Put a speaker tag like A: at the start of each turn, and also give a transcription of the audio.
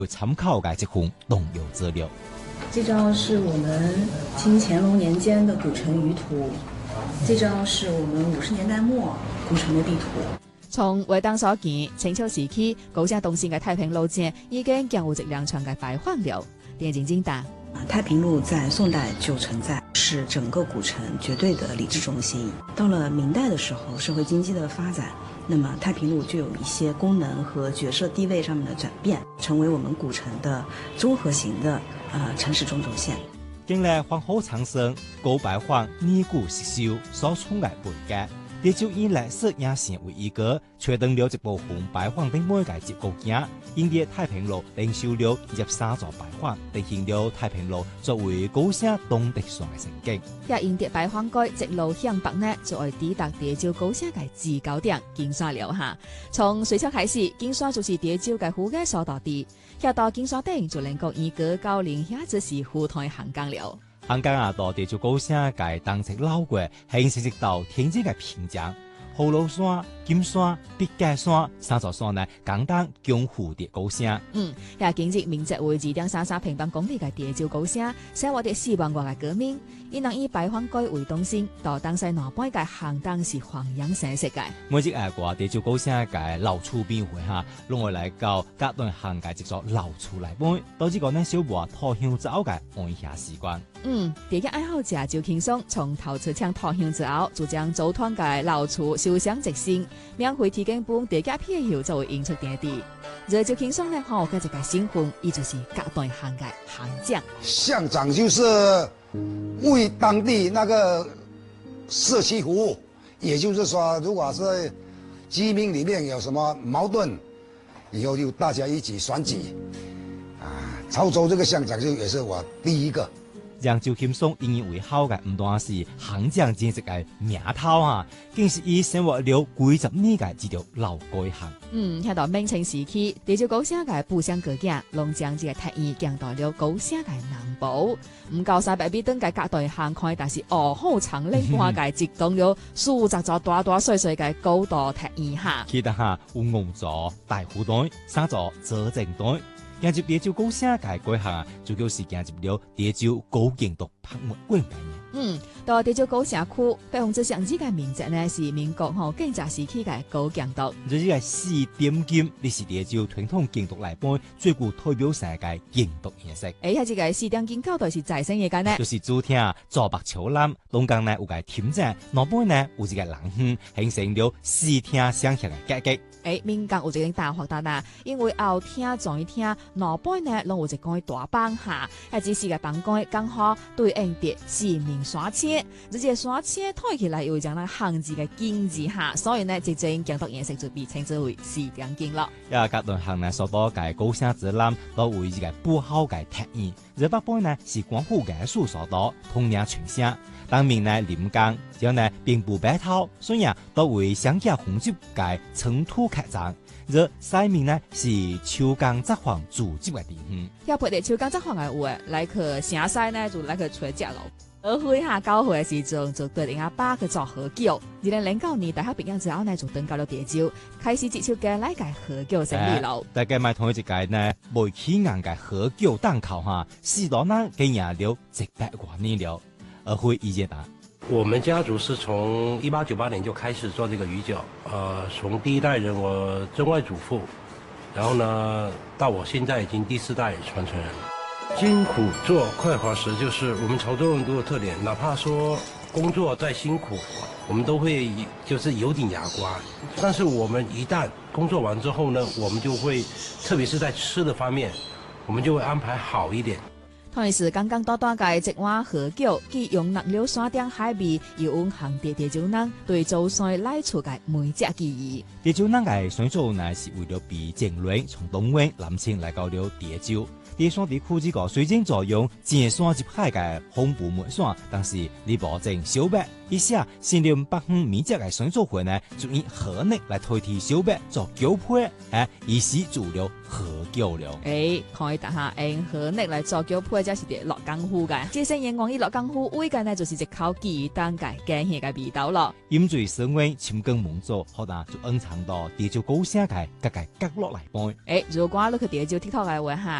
A: 會參考嘅這項動搖資料。
B: 這張是我們清乾隆年間的古城輿圖，這張是我們50年代末古城的地圖。
C: 從會當所見，清朝時期高聲東線嘅太平路線已經經有一兩場嘅擺放了。電影精大，
B: 太平路在宋代就存在，是整個古城絕對的理智中心。到了明代的時候，社會經濟的發展，那麼太平路就有一些功能和角色地位上面的轉變，成為我們古城的綜合型的城市中軸線。
A: 經歷皇后長生、高拜坊、二古失修所創嘅背景，地就以歷史野線為依據，確定了一部分拜坊等每個結構件，因啲太平路領受了23座拜坊，定型了太平路作為高聲動力線嘅成景。
C: 也因啲拜坊街直路向北呢，就會抵達地州高聲嘅制高點金沙了哈。從隋朝開始，金沙就是地州嘅府嘅所在地，下到金沙頂就能夠沿過高陵下就是府台行江了。
A: 香港啊，到地州高聲嘅當值老過，形成一道天際嘅屏障。葫蘆山、金山、筆架山三座山呢，簡單共蝴蝶高聲。
C: 也經濟面積為2.33平方公里嘅地州高聲，生活啲4萬個嘅居民，伊能以拜坊街為中心，到東西南北嘅行當是黃洋城市嘅。
A: 每一個過地州高聲嘅老厝邊會下，攏會嚟到隔段行嘅一座老厝內邊，導致個呢小部拖香走嘅按下習慣。
C: 第一愛好者就輕鬆，從頭出搶拖香之後，就將組團嘅老厝燒香直線，免費提供本地價票後就會引出地地。這就輕鬆呢，看我嘅一個新婚，也就是隔段行嘅行將。
D: 巷長就是為當地那個社區服務，也就是說，如果是居民裏面有什麼矛盾，以後就大家一起選舉。潮州這個巷長就也是我第一個。
A: 讓周輕鬆引以為豪嘅唔單是行將戰績嘅名頭啊，更是以生活了幾十年嘅一條老街巷。
C: 睇到明清時期，地州高聲嘅步鄉哥囝，攏將這個特意降到了高聲嘅南部。唔夠300米等嘅隔段行開，但是好長嶺半嘅直動了數十座大大細細嘅高度特意下。
A: 記得下有5座大虎隊，3座左正隊。行入地州高聲嘅街巷啊，主要是行入了地州高建築博物館嘅。
C: 到地州高聲區，40%嘅面積呢是民國建築時期嘅高建築。
A: 這個4點金，你是地州傳統建築內邊最具代表性嘅建築形式。
C: 喺這個4點金高度是在生嘢間呢，
A: 就是主廳左北朝南，東間呢有個天井，南邊呢有一個廊圈，形成了4廳相向嘅格局。
C: 民間有一個大發達啦，因為後廳、中廳、南邊呢，攏有一個大房下，只是個房間剛好對應着4面山車，這個山車睇起來又將那巷子嘅景致下，所以呢，這種建築形式就被稱之為4點金了。
A: 隔段行呢，所多嘅高聲之南，都為一個不好嘅特意。而北邊呢是廣府藝術所多，通領全聲。當面呢臨江，之後呢並不白頭，所以都為鄉下紅州嘅塵土客棧。而西面呢是秋江札幌組織嘅地方。
C: 要配啲秋江札幌嘅話，來去城西呢就來去吹隻咯。而會下交會嘅時陣，就對人家爸去做喝酒。2009年大學畢業之後呢，就登到了地州，開始接觸嘅來屆喝酒生意咯。
A: 大家買同一屆呢，未起硬嘅喝酒檔口哈，許多人經營了100多年了。而會意見啊？
E: 我們家族是從1898年就開始做這個魚酒，從第一代人我曾外祖父，然後呢到我現在已經第4代傳承人。辛苦做快活時，就是我們潮州人都有特點，哪怕說工作再辛苦，我們都會就是有點牙關。但是我們一旦工作完之後呢，我們就會，特別是在吃的方面，我們就會安排好一點。
C: 同時，剛剛多嘅一碗喝酒，既用能了山頂海味，又用行地州人對祖先來出嘅每隻記憶。
A: 地州人嘅選擇呢，是為了避戰亂，從東灣南遷來到了地州。 地上地科技個水晶作用，剪刷一派嘅紅布門刷，但是你保證小白，以下限量100米隻嘅選作會呢，就以河泥來代替小白做膠配，以示主流河膠了。
C: 可以打下用河泥來做膠配，即是啲落功夫嘅。即係眼光一落功夫，為嘅呢就是一口雞蛋嘅驚喜嘅味道咯。
A: 飲醉生威，深耕蒙做，好啦就隱藏到地球高聲嘅各個角落來背。
C: 如果你去地球 TikTok 嘅話哈。